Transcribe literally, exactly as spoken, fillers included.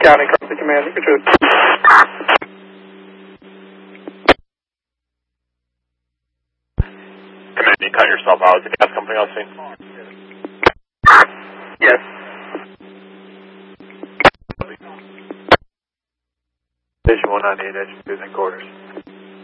County, copy command, Richard. Command, you cut yourself out. Is the gas company on scene? Yes. Station one ninety-eight, engine two, quarters.